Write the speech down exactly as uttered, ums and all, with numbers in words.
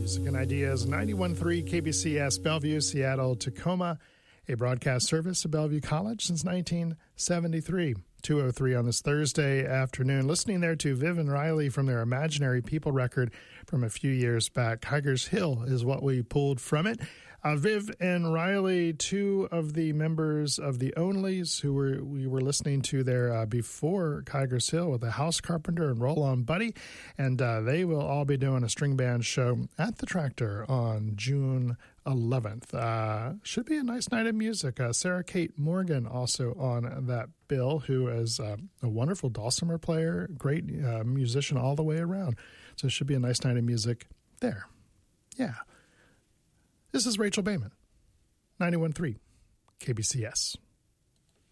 Music and Ideas, ninety-one point three K B C S, Bellevue, Seattle, Tacoma, a broadcast service of Bellevue College since nineteen seventy-three. two oh three on this Thursday afternoon. Listening there to Viv and Riley from their Imaginary People record from a few years back. Kiger's Hill is what we pulled from it. Uh, Viv and Riley, two of the members of the Onlys who were we were listening to there uh, before Kiger's Hill with the House Carpenter and Roll On Buddy. And uh, they will all be doing a string band show at the Tractor on June eleventh. Uh, should be a nice night of music. Uh, Sarah Kate Morgan also on that bill, who is uh, a wonderful dulcimer player, great uh, musician all the way around. So it should be a nice night of music there. Yeah. This is Rachel Bayman, ninety-one point three K B C S.